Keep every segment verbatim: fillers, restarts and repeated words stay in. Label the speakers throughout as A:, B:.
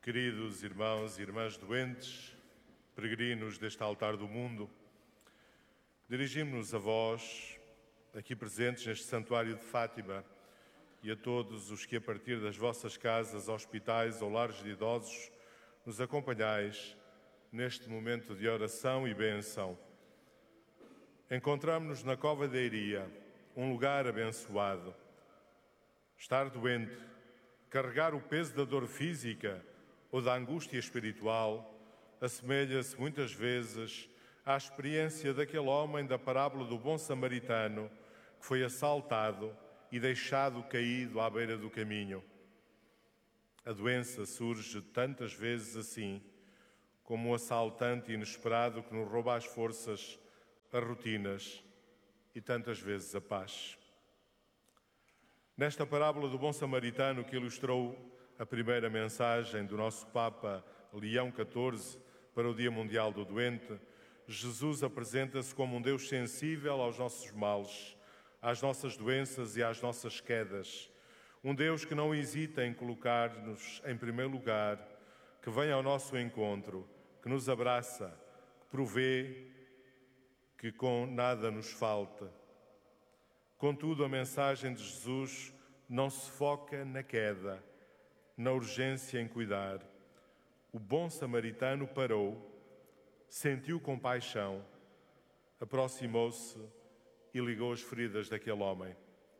A: Queridos irmãos e irmãs doentes, peregrinos deste altar do mundo, dirigimos-nos a vós, aqui presentes neste santuário de Fátima, e a todos os que a partir das vossas casas, hospitais ou lares de idosos nos acompanhais neste momento de oração e bênção. Encontramo-nos na Cova da Iria, um lugar abençoado. Estar doente, carregar o peso da dor física ou da angústia espiritual, assemelha-se muitas vezes à experiência daquele homem da parábola do bom samaritano que foi assaltado e deixado caído à beira do caminho. A doença surge tantas vezes assim, como um assaltante inesperado que nos rouba as forças, as rotinas e tantas vezes a paz. Nesta parábola do bom samaritano que ilustrou a primeira mensagem do nosso Papa Leão catorze para o Dia Mundial do Doente, Jesus apresenta-se como um Deus sensível aos nossos males, às nossas doenças e às nossas quedas. Um Deus que não hesita em colocar-nos em primeiro lugar, que vem ao nosso encontro, que nos abraça, que provê, que com nada nos falta. Contudo, a mensagem de Jesus não se foca na queda, na urgência em cuidar. O bom samaritano parou, sentiu compaixão, aproximou-se e ligou as feridas daquele homem.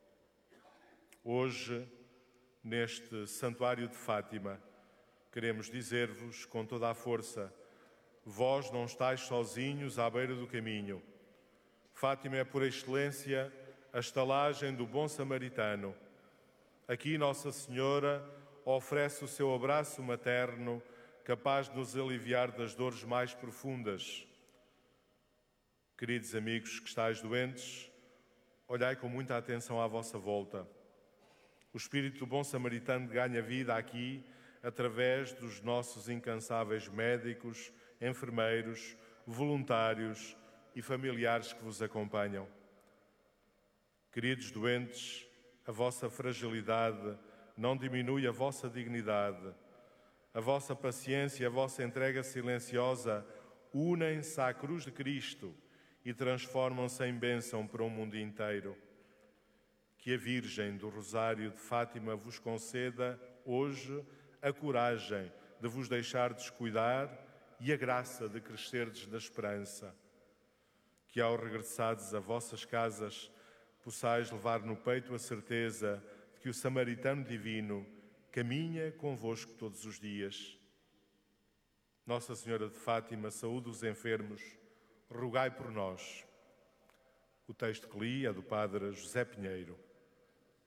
A: Hoje, neste santuário de Fátima, queremos dizer-vos com toda a força: vós não estáis sozinhos à beira do caminho. Fátima é, por excelência, a estalagem do bom samaritano. Aqui Nossa Senhora oferece o seu abraço materno, capaz de nos aliviar das dores mais profundas. Queridos amigos que estáis doentes, olhai com muita atenção à vossa volta. O espírito do bom samaritano ganha vida aqui através dos nossos incansáveis médicos, enfermeiros, voluntários e familiares que vos acompanham. Queridos doentes, a vossa fragilidade não diminui a vossa dignidade. A vossa paciência e a vossa entrega silenciosa unem-se à cruz de Cristo e transformam-se em bênção para o mundo inteiro. Que a Virgem do Rosário de Fátima vos conceda hoje a coragem de vos deixar descuidar e a graça de crescerdes na esperança. Que ao regressares a vossas casas possais levar no peito a certeza de que o samaritano divino caminha convosco todos os dias. Nossa Senhora de Fátima, saúde os enfermos, rogai por nós. O texto que li é do Padre José Pinheiro.